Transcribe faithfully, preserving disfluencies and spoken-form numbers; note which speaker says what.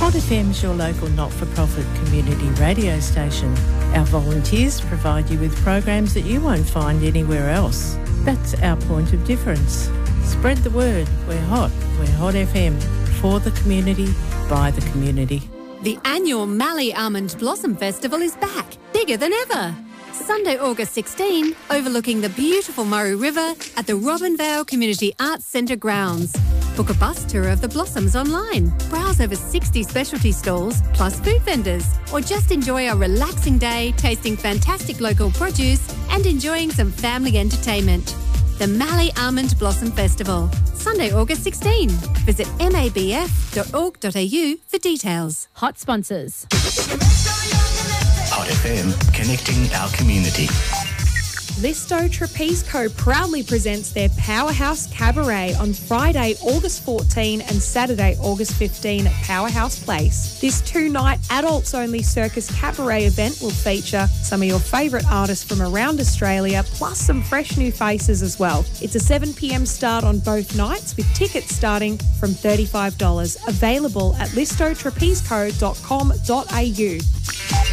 Speaker 1: Hot F M's your local not-for-profit community radio station. Our volunteers provide you with programs that you won't find anywhere else. That's our point of difference. Spread the word. We're hot. We're Hot F M. For the community, by the community.
Speaker 2: The annual Mallee Almond Blossom Festival is back, bigger than ever. Sunday, August sixteenth, overlooking the beautiful Murray River at the Robinvale Community Arts Centre grounds. Book a bus tour of the blossoms online. Browse over sixty specialty stalls, plus food vendors. Or just enjoy a relaxing day, tasting fantastic local produce and enjoying some family entertainment. The Mallee Almond Blossom Festival, Sunday, August sixteenth. Visit m a b f dot org dot a u for details.
Speaker 3: Hot sponsors.
Speaker 4: Hot F M, connecting our community.
Speaker 5: Listo Trapeze Co proudly presents their Powerhouse Cabaret on Friday, August fourteenth and Saturday, August fifteenth at Powerhouse Place. This two-night adults-only circus cabaret event will feature some of your favourite artists from around Australia, plus some fresh new faces as well. It's a seven p m start on both nights, with tickets starting from thirty-five dollars. Available at listo trapeze co dot com dot a u.